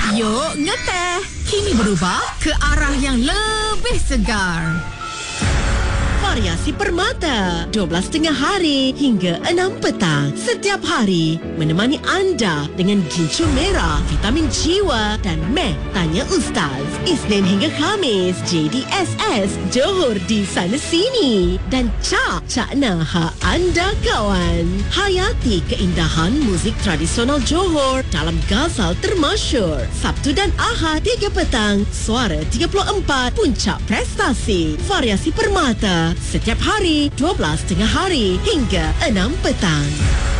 Yuk ngeteh. Kini berubah ke arah yang lebih segar. Variasi Permata 12 tengah hari hingga 6 petang setiap hari menemani anda dengan gincu merah, vitamin jiwa dan meh tanya Ustaz. Isnin hingga Khamis JDSS Johor di sana sini dan Cak Nah anda kawan. Hayati keindahan muzik tradisional Johor dalam Ghazal Termasyur. Sabtu dan Ahad 3 petang Suara 34 Puncak Prestasi. Variasi Permata setiap hari 12 tengah hari hingga 6 petang.